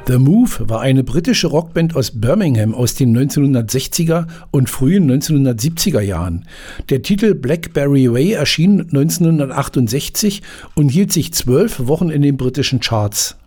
The Move war eine britische Rockband aus Birmingham aus den 1960er und frühen 1970er Jahren. Der Titel Blackberry Way erschien 1968 und hielt sich 12 Wochen in den britischen Charts.